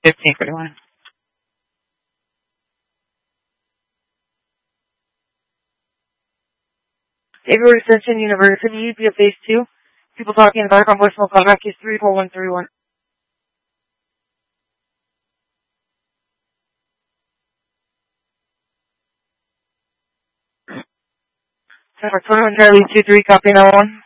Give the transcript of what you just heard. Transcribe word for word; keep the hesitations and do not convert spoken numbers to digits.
fifteen forty-one. Xavier Ascension University, via phase two. People talking in the background voicemail callback is three four one three one. Tower twenty-one Charlie two three, copy now one.